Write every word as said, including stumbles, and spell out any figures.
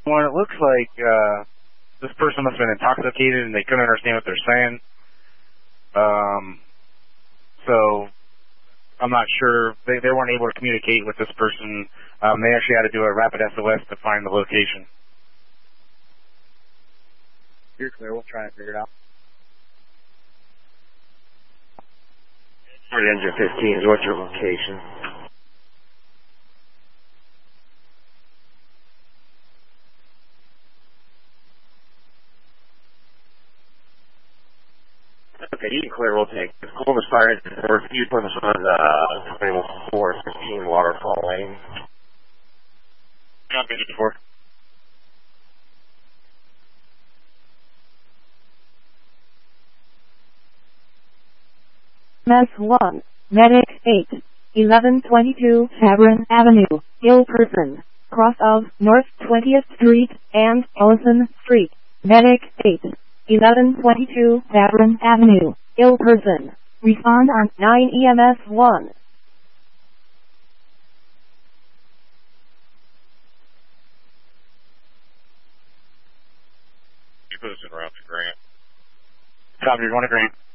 Well, it looks like uh, this person must have been intoxicated and they couldn't understand what they're saying. Um, so I'm not sure. They, they weren't able to communicate with this person. Um, they actually had to do a rapid S O S to find the location. You're clear. We'll try and figure it out. Ford Engine fifteen is what's your location? Okay, you can clear. We'll take it. Columbus Fire Engine four. You put us on uh, twenty four fifteen Waterfall Lane. Copy four. M S one, Medic eight, eleven twenty-two Havron Avenue, ill person, cross of North twentieth Street and Ellison Street. Medic eight, eleven twenty-two Havron Avenue, ill person. Respond on nine E M S one. You put us in route to Grant. Copy, one to Grant.